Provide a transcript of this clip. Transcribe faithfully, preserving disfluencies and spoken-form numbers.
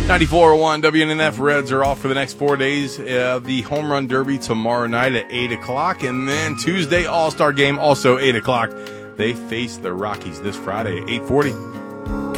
ninety-four point one W N F Reds are off for the next four days. Uh, the Home Run Derby tomorrow night at eight o'clock. And then Tuesday All-Star Game, also eight o'clock. They face the Rockies this Friday at eight forty.